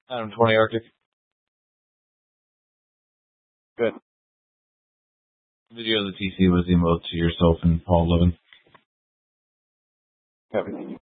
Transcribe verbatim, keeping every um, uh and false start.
Adam twenty Arctic. Good. Video of the T C was emote to yourself and Paul Levin. Copy.